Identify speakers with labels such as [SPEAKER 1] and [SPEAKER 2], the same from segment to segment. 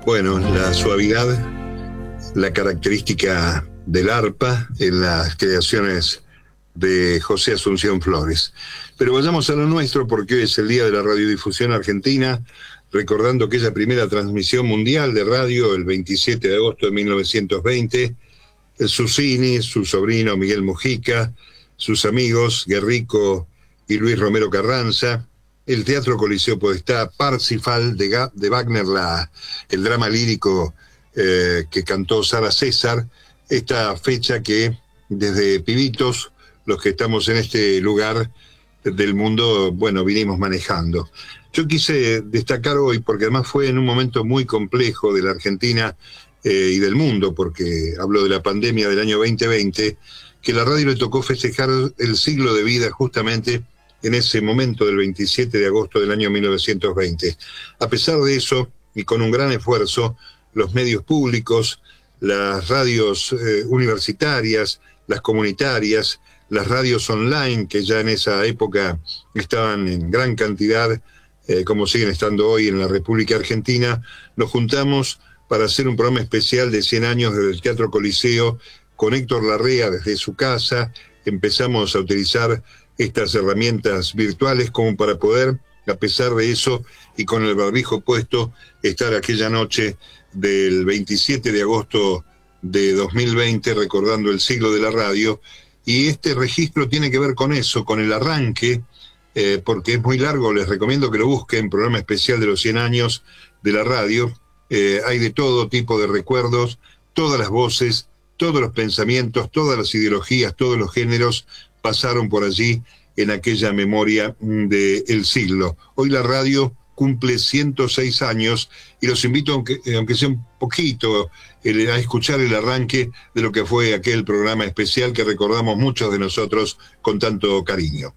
[SPEAKER 1] Bueno, la suavidad, la característica del arpa en las creaciones de José Asunción Flores. Pero vayamos a lo nuestro, porque hoy es el Día de la Radiodifusión Argentina, recordando aquella primera transmisión mundial de radio el 27 de agosto de 1920, el Susini, su sobrino Miguel Mujica, sus amigos Guerrico y Luis Romero Carranza, el Teatro Coliseo Podestá, Parsifal de Wagner, el drama lírico que cantó Sara César, esta fecha que desde pibitos, los que estamos en este lugar del mundo, bueno, vinimos manejando. Yo quise destacar hoy, porque además fue en un momento muy complejo de la Argentina y del mundo, porque hablo de la pandemia del año 2020, que la radio le tocó festejar el siglo de vida justamente en ese momento del 27 de agosto del año 1920. A pesar de eso, y con un gran esfuerzo, los medios públicos, las radios universitarias, las comunitarias, las radios online, que ya en esa época estaban en gran cantidad, como siguen estando hoy en la República Argentina, nos juntamos para hacer un programa especial de 100 años desde el Teatro Coliseo, con Héctor Larrea desde su casa. Empezamos a utilizar estas herramientas virtuales como para poder, a pesar de eso, y con el barbijo puesto, estar aquella noche del 27 de agosto de 2020 recordando el siglo de la radio. Y este registro tiene que ver con eso, con el arranque, porque es muy largo, les recomiendo que lo busquen, programa especial de los 100 años de la radio. Hay de todo tipo de recuerdos, todas las voces, todos los pensamientos, todas las ideologías, todos los géneros pasaron por allí en aquella memoria del siglo. Hoy la radio cumple 106 años y los invito, aunque sea un poquito, a escuchar el arranque de lo que fue aquel programa especial que recordamos muchos de nosotros con tanto cariño.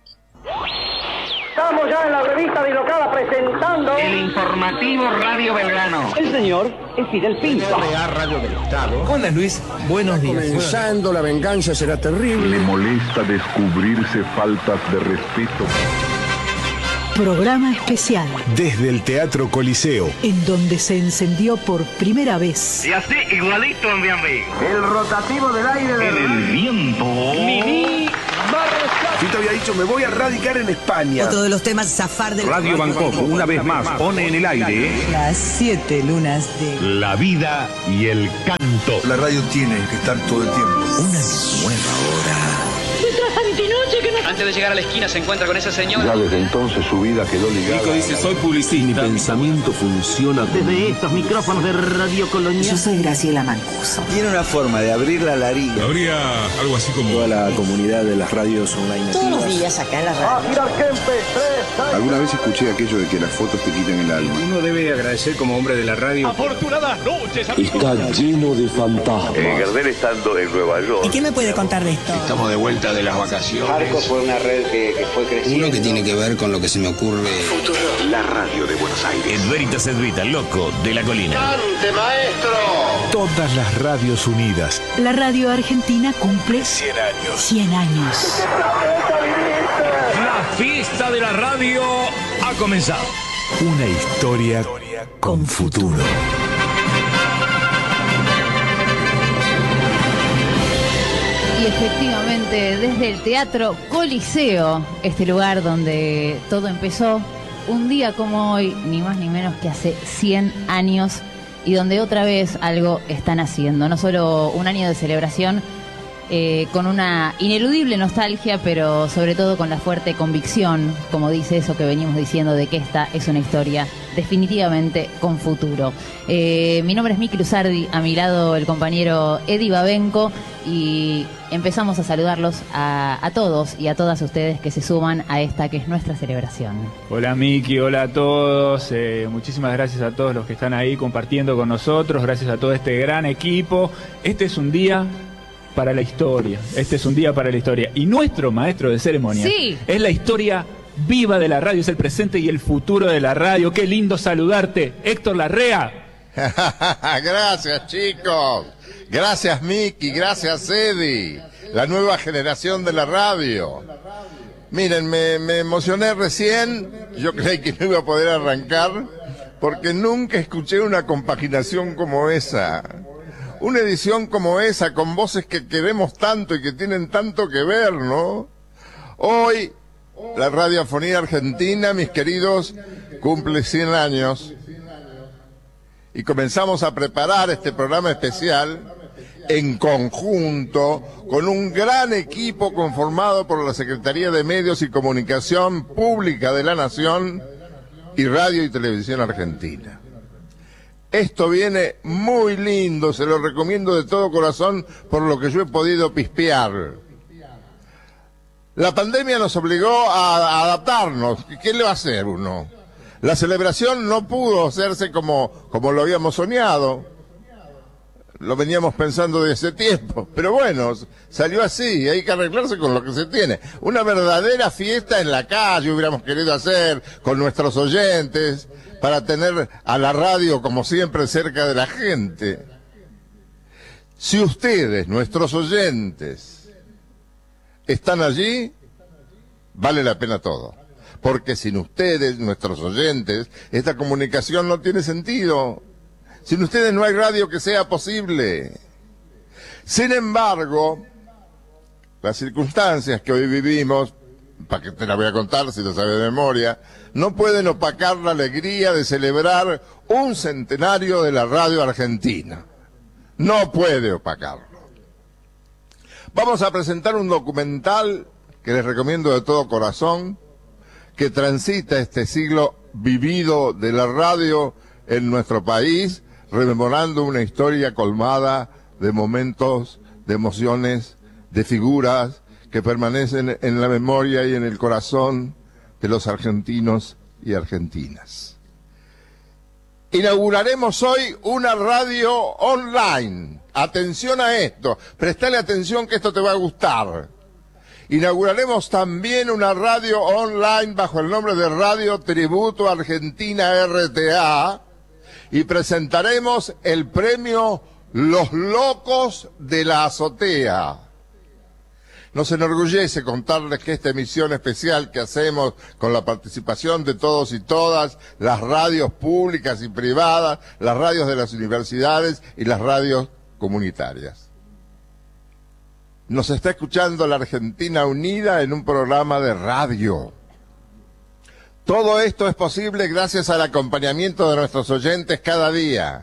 [SPEAKER 2] Estamos ya en la revista Bilocada presentando
[SPEAKER 3] el informativo Radio Belgrano.
[SPEAKER 2] El señor es Fidel Pinto.
[SPEAKER 4] RA Radio del Estado.
[SPEAKER 5] ¿Cómo andas, Luis? Buenos días.
[SPEAKER 4] Comenzando, la venganza será terrible.
[SPEAKER 6] Le molesta descubrirse faltas de respeto.
[SPEAKER 7] Programa especial.
[SPEAKER 8] Desde el Teatro Coliseo.
[SPEAKER 7] En donde se encendió por primera vez.
[SPEAKER 3] Y así, igualito, mi amigo.
[SPEAKER 2] El rotativo del aire de
[SPEAKER 3] En el viento.
[SPEAKER 2] Mimi
[SPEAKER 4] Yo te había dicho, me voy a radicar en España.
[SPEAKER 9] Otro de los temas, zafar del...
[SPEAKER 10] Radio Bangkok, una vez más, pone en el aire
[SPEAKER 9] Las 7 lunas de...
[SPEAKER 8] La vida y el canto.
[SPEAKER 4] La radio tiene que estar todo el tiempo.
[SPEAKER 9] Una nueva hora.
[SPEAKER 11] Antes de llegar a la esquina se encuentra con esa señora.
[SPEAKER 6] Ya desde entonces su vida quedó ligada.
[SPEAKER 10] Nico dice, soy publicista.
[SPEAKER 8] Mi pensamiento funciona
[SPEAKER 2] Desde estos micrófonos de Radio Colonia.
[SPEAKER 9] Yo soy Graciela Mancuso.
[SPEAKER 5] Tiene una forma de abrir la laringe.
[SPEAKER 10] Habría algo así como...
[SPEAKER 8] toda la comunidad de las radios online.
[SPEAKER 9] Todos los días acá en la radio.
[SPEAKER 6] Alguna vez escuché aquello de que las fotos te quitan el alma.
[SPEAKER 10] Uno debe agradecer como hombre de la radio.
[SPEAKER 11] Afortunadas noches,
[SPEAKER 8] Está lleno de fantasmas.
[SPEAKER 6] Gardel estando en Nueva York.
[SPEAKER 9] ¿Y qué me puede contar de esto?
[SPEAKER 10] Estamos de vuelta de las vacaciones.
[SPEAKER 5] Arcos fue una red que fue creciendo.
[SPEAKER 12] Uno que tiene que ver con lo que se me ocurre.
[SPEAKER 6] La radio de Buenos Aires.
[SPEAKER 8] Edveritas Edvita, loco de la colina.
[SPEAKER 2] ¡Cante, maestro!
[SPEAKER 8] Todas las radios unidas.
[SPEAKER 7] La radio argentina cumple
[SPEAKER 8] 100 años.
[SPEAKER 7] 100 años.
[SPEAKER 10] La fiesta de la radio ha comenzado.
[SPEAKER 8] Una historia con futuro.
[SPEAKER 13] Y efectivamente, desde el Teatro Coliseo, este lugar donde todo empezó, un día como hoy, ni más ni menos que hace 100 años, y donde otra vez algo están haciendo. No solo un año de celebración, con una ineludible nostalgia, pero sobre todo con la fuerte convicción, como dice eso que venimos diciendo, de que esta es una historia definitivamente con futuro. Mi nombre es Miki Luzardi, a mi lado el compañero Eddie Babenco, y empezamos a saludarlos a todos y a todas ustedes que se suman a esta que es nuestra celebración.
[SPEAKER 14] Hola Miki, hola a todos, muchísimas gracias a todos los que están ahí compartiendo con nosotros, gracias a todo este gran equipo. Este es un día para la historia, y nuestro maestro de ceremonia es la historia viva de la radio, es el presente y el futuro de la radio. Qué lindo saludarte, Héctor Larrea.
[SPEAKER 15] Gracias, chicos. Gracias, Miki. Gracias, Eddie. La nueva generación de la radio. Miren, me emocioné recién. Yo creí que no iba a poder arrancar. porque nunca escuché una compaginación como esa. Una edición como esa, con voces que queremos tanto y que tienen tanto que ver, ¿no? Hoy, la radiofonía argentina, mis queridos, cumple 100 años. Y comenzamos a preparar este programa especial en conjunto con un gran equipo conformado por la Secretaría de Medios y Comunicación Pública de la Nación y Radio y Televisión Argentina. Esto viene muy lindo, se lo recomiendo de todo corazón por lo que yo he podido pispear. La pandemia nos obligó a adaptarnos. ¿Qué le va a hacer uno? La celebración no pudo hacerse como lo habíamos soñado. Lo veníamos pensando desde hace tiempo, pero bueno, salió así, hay que arreglarse con lo que se tiene. Una verdadera fiesta en la calle hubiéramos querido hacer con nuestros oyentes, para tener a la radio como siempre cerca de la gente. Si ustedes, nuestros oyentes, están allí, vale la pena todo. Porque sin ustedes, nuestros oyentes, esta comunicación no tiene sentido. Sin ustedes no hay radio que sea posible. Sin embargo, las circunstancias que hoy vivimos, para que te la voy a contar si lo sabes de memoria, no pueden opacar la alegría de celebrar un centenario de la radio argentina. No puede opacarlo. Vamos a presentar un documental que les recomiendo de todo corazón, que transita este siglo vivido de la radio en nuestro país, rememorando una historia colmada de momentos, de emociones, de figuras que permanecen en la memoria y en el corazón de los argentinos y argentinas. Inauguraremos hoy una radio online. Atención a esto, prestale atención que esto te va a gustar. Inauguraremos también una radio online bajo el nombre de Radio Tributo Argentina RTA y presentaremos el premio Los Locos de la Azotea. Nos enorgullece contarles que esta emisión especial que hacemos con la participación de todos y todas, las radios públicas y privadas, las radios de las universidades y las radios comunitarias. Nos está escuchando la Argentina Unida en un programa de radio. Todo esto es posible gracias al acompañamiento de nuestros oyentes cada día.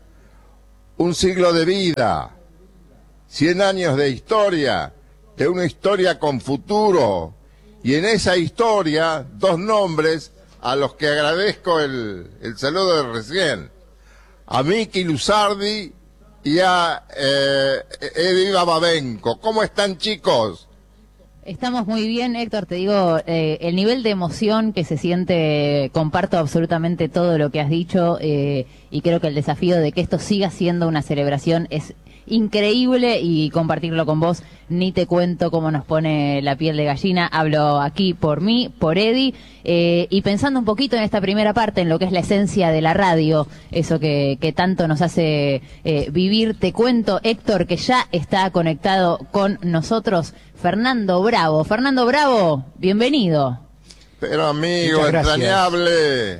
[SPEAKER 15] Un siglo de vida, 100 años de historia, de una historia con futuro, y en esa historia, dos nombres a los que agradezco el saludo de recién, a Miki Luzardi y a Eddie Babenco. ¿Cómo están, chicos?
[SPEAKER 13] Estamos muy bien, Héctor, te digo, el nivel de emoción que se siente, comparto absolutamente todo lo que has dicho, y creo que el desafío de que esto siga siendo una celebración es increíble, y compartirlo con vos, ni te cuento cómo nos pone la piel de gallina. Hablo aquí por mí, por Eddie, y pensando un poquito en esta primera parte, en lo que es la esencia de la radio, eso que tanto nos hace vivir. Te cuento, Héctor, que ya está conectado con nosotros Fernando Bravo. Fernando Bravo, bienvenido.
[SPEAKER 15] Pero amigo, entrañable.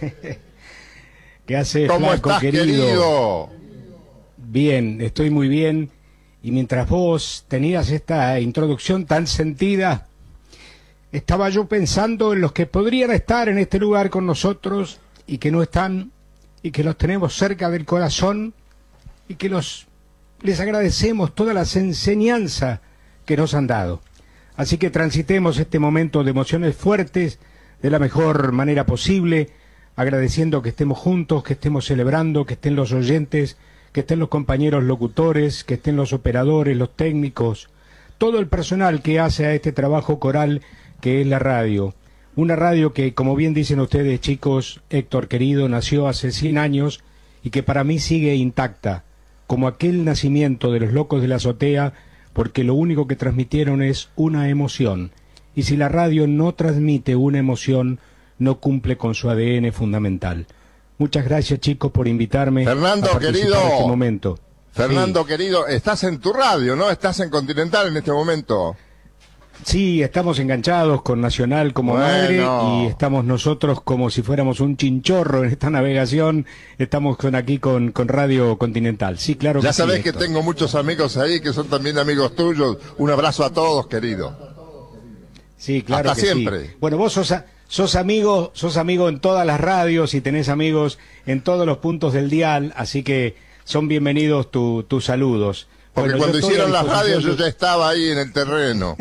[SPEAKER 16] ¿Qué haces,
[SPEAKER 15] ¿Cómo
[SPEAKER 16] flaco,
[SPEAKER 15] estás, querido?
[SPEAKER 16] Bien, estoy muy bien. Y mientras vos tenías esta introducción tan sentida, estaba yo pensando en los que podrían estar en este lugar con nosotros y que no están, y que los tenemos cerca del corazón, y que les agradecemos todas las enseñanzas que nos han dado. Así que transitemos este momento de emociones fuertes de la mejor manera posible, agradeciendo que estemos juntos, que estemos celebrando, que estén los oyentes, que estén los compañeros locutores, que estén los operadores, los técnicos, todo el personal que hace a este trabajo coral que es la radio. Una radio que, como bien dicen ustedes, chicos, Héctor querido, nació hace 100 años y que para mí sigue intacta, como aquel nacimiento de los Locos de la Azotea, porque lo único que transmitieron es una emoción. Y si la radio no transmite una emoción, no cumple con su ADN fundamental. Muchas gracias, chicos, por invitarme
[SPEAKER 15] Fernando,
[SPEAKER 16] a participar
[SPEAKER 15] querido,
[SPEAKER 16] en este momento.
[SPEAKER 15] Fernando, querido, estás en tu radio, ¿no? Estás en Continental en este momento.
[SPEAKER 16] Sí, estamos enganchados con Nacional como madre y estamos nosotros como si fuéramos un chinchorro en esta navegación. Estamos aquí con Radio Continental. Sí, claro que sí.
[SPEAKER 15] Ya sabés que tengo muchos amigos ahí que son también amigos tuyos. Un abrazo a todos, querido.
[SPEAKER 16] Sí, claro
[SPEAKER 15] Hasta
[SPEAKER 16] que
[SPEAKER 15] siempre.
[SPEAKER 16] Sí. Bueno, vos sos amigo en todas las radios y tenés amigos en todos los puntos del dial, así que son bienvenidos tus saludos.
[SPEAKER 15] Porque cuando hicieron las radios yo ya estaba ahí en el terreno.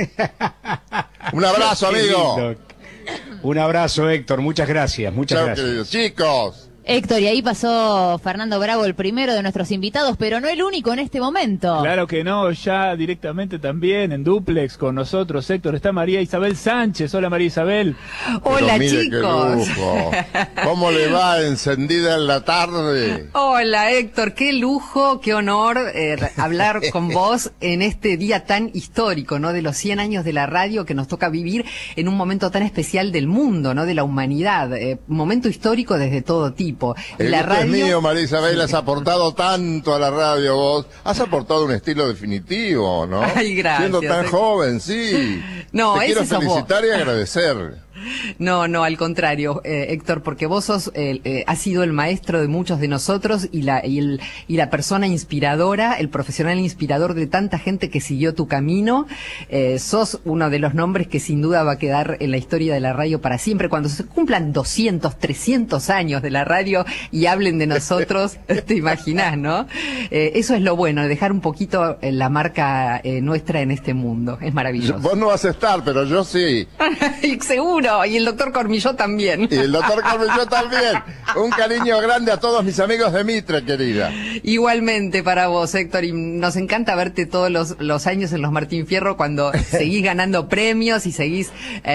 [SPEAKER 15] Un abrazo, amigo.
[SPEAKER 16] Lindo. Un abrazo, Héctor. Muchas gracias. Muchas gracias.
[SPEAKER 15] Queridos chicos.
[SPEAKER 13] Héctor, y ahí pasó Fernando Bravo, el primero de nuestros invitados, pero no el único en este momento.
[SPEAKER 14] Claro que no, ya directamente también en duplex con nosotros, Héctor, está María Isabel Sánchez. Hola, María Isabel.
[SPEAKER 17] Hola,
[SPEAKER 15] mire
[SPEAKER 17] chicos.
[SPEAKER 15] Qué lujo. ¿Cómo le va encendida en la tarde?
[SPEAKER 17] Hola, Héctor, qué lujo, qué honor hablar con vos en este día tan histórico, ¿no? De los 100 años de la radio que nos toca vivir en un momento tan especial del mundo, ¿no? De la humanidad, un momento histórico desde todo tipo.
[SPEAKER 15] El
[SPEAKER 17] la
[SPEAKER 15] gusto
[SPEAKER 17] radio...
[SPEAKER 15] es mío, María Isabel, has aportado tanto a la radio vos. Has aportado un estilo definitivo, ¿no?
[SPEAKER 17] Ay, gracias.
[SPEAKER 15] Siendo tan joven, sí.
[SPEAKER 17] No,
[SPEAKER 15] te quiero
[SPEAKER 17] ese sos
[SPEAKER 15] felicitar
[SPEAKER 17] vos.
[SPEAKER 15] y agradecer.
[SPEAKER 17] No, al contrario, Héctor, porque vos has sido el maestro de muchos de nosotros y la persona inspiradora, el profesional inspirador de tanta gente que siguió tu camino. Sos uno de los nombres que sin duda va a quedar en la historia de la radio para siempre. Cuando se cumplan 200, 300 años de la radio y hablen de nosotros, te imaginás, ¿no? Eso es lo bueno, dejar un poquito la marca nuestra en este mundo. Es maravilloso.
[SPEAKER 15] Vos no vas a estar, pero yo sí.
[SPEAKER 17] Seguro. Y el doctor Cormilló también.
[SPEAKER 15] Y el doctor Cormilló también. Un cariño grande a todos mis amigos de Mitre, querida.
[SPEAKER 17] Igualmente para vos, Héctor, y nos encanta verte todos los años en los Martín Fierro cuando seguís ganando premios y seguís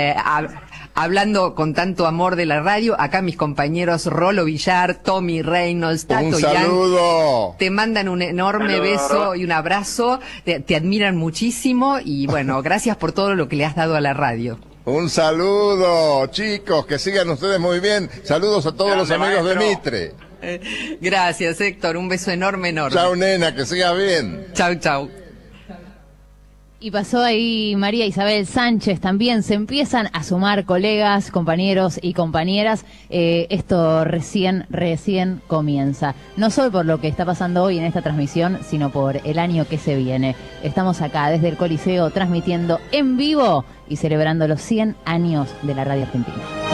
[SPEAKER 17] hablando con tanto amor de la radio. Acá mis compañeros Rolo Villar, Tommy Reynolds, Tato
[SPEAKER 15] Un saludo.
[SPEAKER 17] Te mandan un enorme beso y un abrazo, te admiran muchísimo y bueno, gracias por todo lo que le has dado a la radio.
[SPEAKER 15] Un saludo, chicos, que sigan ustedes muy bien. Saludos a todos los amigos de Mitre.
[SPEAKER 17] Gracias, Héctor, un beso enorme.
[SPEAKER 15] Chau, nena, que sigas bien.
[SPEAKER 17] Chau.
[SPEAKER 13] Y pasó ahí María Isabel Sánchez también. Se empiezan a sumar colegas, compañeros y compañeras. Esto recién comienza. No solo por lo que está pasando hoy en esta transmisión, sino por el año que se viene. Estamos acá desde el Coliseo transmitiendo en vivo y celebrando los 100 años de la radio argentina.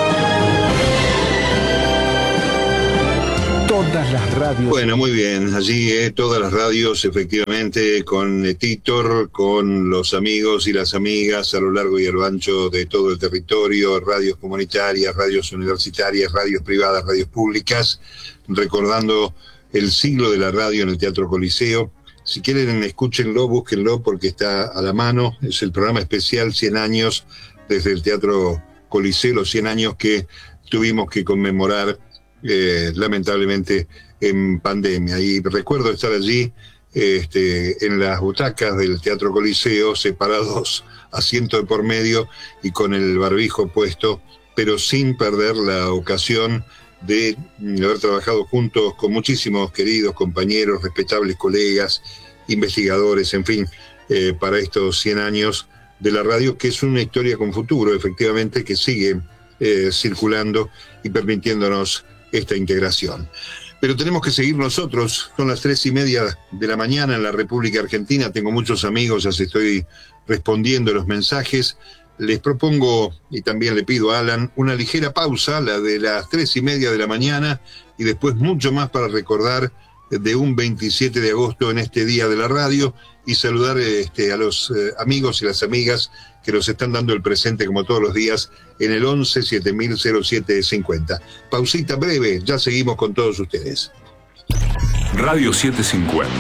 [SPEAKER 8] Todas las radios.
[SPEAKER 1] Bueno, muy bien. Allí todas las radios, efectivamente, con Titor, con los amigos y las amigas a lo largo y a lo ancho de todo el territorio, radios comunitarias, radios universitarias, radios privadas, radios públicas, recordando el siglo de la radio en el Teatro Coliseo. Si quieren, escúchenlo, búsquenlo, porque está a la mano. Es el programa especial 100 años desde el Teatro Coliseo, los 100 años que tuvimos que conmemorar lamentablemente en pandemia. Y recuerdo estar allí en las butacas del Teatro Coliseo, separados asiento de por medio y con el barbijo puesto, pero sin perder la ocasión de haber trabajado juntos con muchísimos queridos compañeros, respetables colegas, investigadores, en fin, para estos 100 años de la radio, que es una historia con futuro, efectivamente, que sigue circulando y permitiéndonos esta integración. Pero tenemos que seguir nosotros. Son las 3:30 de la mañana en la República Argentina. Tengo muchos amigos, ya se estoy respondiendo los mensajes. Les propongo, y también le pido a Alan, una ligera pausa, la de las 3:30 de la mañana, y después mucho más para recordar de un 27 de agosto en este Día de la Radio, y saludar a los amigos y las amigas que nos están dando el presente como todos los días en el 11 700750. Pausita breve, ya seguimos con todos ustedes.
[SPEAKER 18] Radio 750.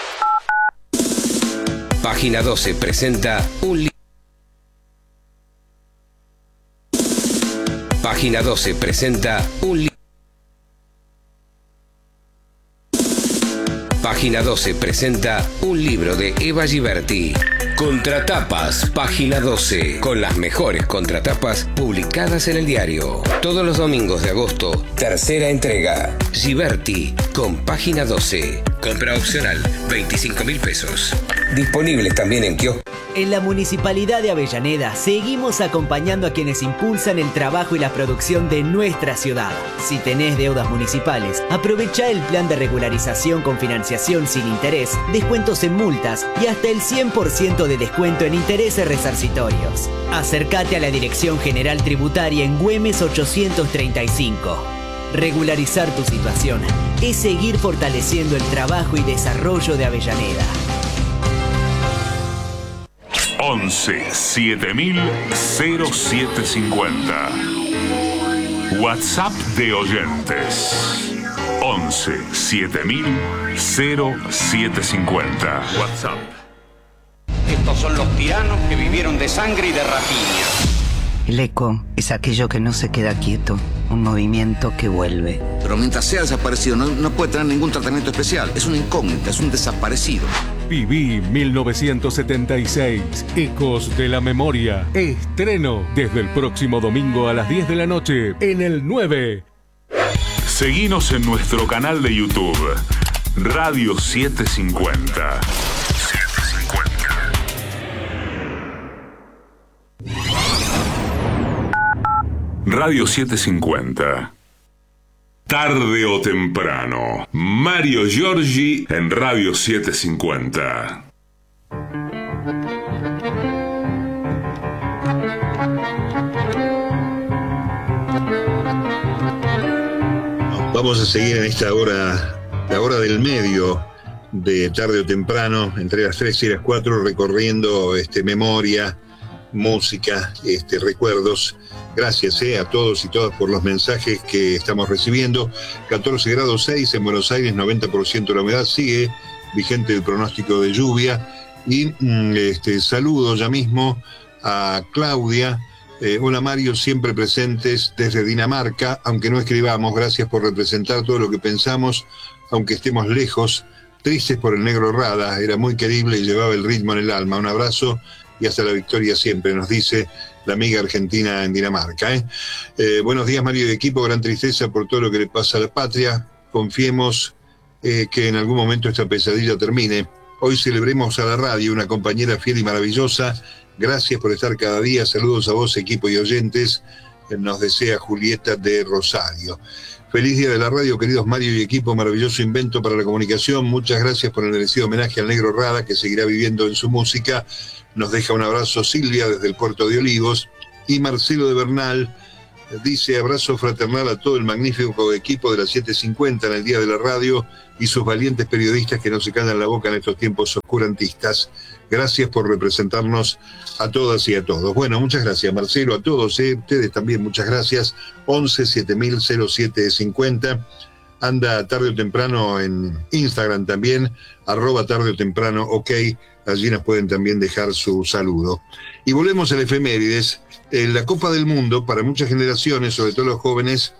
[SPEAKER 19] Página 12 presenta Página 12 presenta Página 12 presenta un libro de Eva Giberti. Contratapas, Página 12, con las mejores contratapas publicadas en el diario. Todos los domingos de agosto, tercera entrega. Giberti, con Página 12. Compra opcional, 25.000 pesos. Disponibles también en kiosco.
[SPEAKER 20] En la Municipalidad de Avellaneda seguimos acompañando a quienes impulsan el trabajo y la producción de nuestra ciudad. Si tenés deudas municipales, aprovecha el plan de regularización con financiación sin interés, descuentos en multas y hasta el 100% de descuento en intereses resarcitorios. Acércate a la Dirección General Tributaria en Güemes 835. Regularizar tu situación es seguir fortaleciendo el trabajo y desarrollo de Avellaneda.
[SPEAKER 18] 11 7000 0750. WhatsApp de oyentes. 11 7000 0750. WhatsApp.
[SPEAKER 11] Estos son los tiranos que vivieron de sangre y de rapiña.
[SPEAKER 9] El eco es aquello que no se queda quieto, un movimiento que vuelve.
[SPEAKER 12] Pero mientras sea desaparecido no puede tener ningún tratamiento especial. Es una incógnita, es un desaparecido.
[SPEAKER 21] Viví 1976, Ecos de la Memoria. Estreno desde el próximo domingo a las 10 de la noche en el 9.
[SPEAKER 18] Seguinos en nuestro canal de YouTube, Radio 750. Radio 750. Tarde o temprano. Mario Giorgi en Radio 750.
[SPEAKER 1] Vamos a seguir en esta hora, la hora del medio de Tarde o Temprano, entre las 3 y las 4, recorriendo memoria, música, recuerdos. Gracias a todos y todas por los mensajes que estamos recibiendo. 14 grados 6 en Buenos Aires, 90% de la humedad, sigue vigente el pronóstico de lluvia. Y saludo ya mismo a Claudia. Hola Mario, siempre presentes desde Dinamarca, aunque no escribamos, gracias por representar todo lo que pensamos, aunque estemos lejos, tristes por el negro Rada, era muy querible y llevaba el ritmo en el alma. Un abrazo y hasta la victoria siempre, nos dice la amiga argentina en Dinamarca. Buenos días Mario y equipo, gran tristeza por todo lo que le pasa a la patria, confiemos que en algún momento esta pesadilla termine. Hoy celebremos a la radio, una compañera fiel y maravillosa. Gracias por estar cada día. Saludos a vos, equipo y oyentes. Nos desea Julieta de Rosario. Feliz día de la radio, queridos Mario y equipo. Maravilloso invento para la comunicación. Muchas gracias por el merecido homenaje al negro Rada, que seguirá viviendo en su música. Nos deja un abrazo Silvia desde el puerto de Olivos. Y Marcelo de Bernal dice: abrazo fraternal a todo el magnífico equipo de la 750 en el día de la radio y sus valientes periodistas que no se callan la boca en estos tiempos oscurantistas. Gracias por representarnos a todas y a todos. Bueno, muchas gracias Marcelo, a todos, ustedes también muchas gracias. 11 7000 0750. Anda tarde o temprano en Instagram también, @tarde o temprano, ok, allí nos pueden también dejar su saludo. Y volvemos al efemérides. La Copa del Mundo, para muchas generaciones, sobre todo los jóvenes,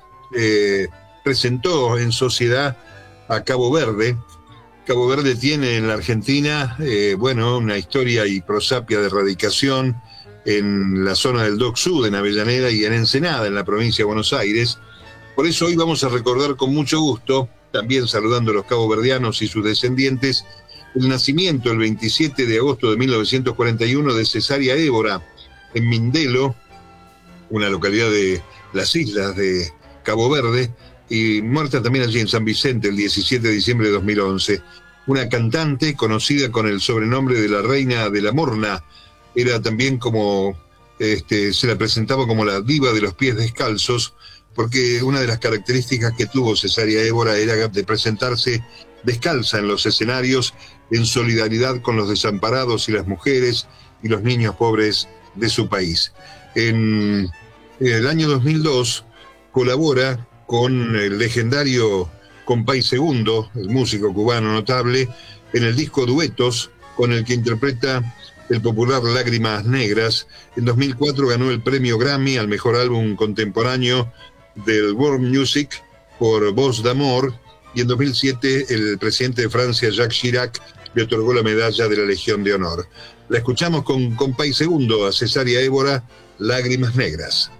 [SPEAKER 1] presentó en sociedad a Cabo Verde. Cabo Verde tiene en la Argentina, una historia y prosapia de erradicación en la zona del Dock Sud, en Avellaneda y en Ensenada, en la provincia de Buenos Aires. Por eso hoy vamos a recordar con mucho gusto, también saludando a los caboverdianos y sus descendientes, el nacimiento el 27 de agosto de 1941 de Cesárea Évora, en Mindelo, una localidad de las islas de Cabo Verde, y muerta también allí en San Vicente el 17 de diciembre de 2011. Una cantante conocida con el sobrenombre de la Reina de la Morna, era también como, se la presentaba como la diva de los pies descalzos, porque una de las características que tuvo Cesárea Évora era de presentarse descalza en los escenarios, en solidaridad con los desamparados y las mujeres y los niños pobres de su país. En el año 2002 colabora con el legendario Compay Segundo, el músico cubano notable, en el disco Duetos, con el que interpreta el popular Lágrimas Negras. En 2004 ganó el premio Grammy al mejor álbum contemporáneo del World Music por Voz d'Amor, y en 2007 el presidente de Francia, Jacques Chirac, le otorgó la medalla de la Legión de Honor. La escuchamos con Compay Segundo, a Cesárea Évora, Lágrimas Negras.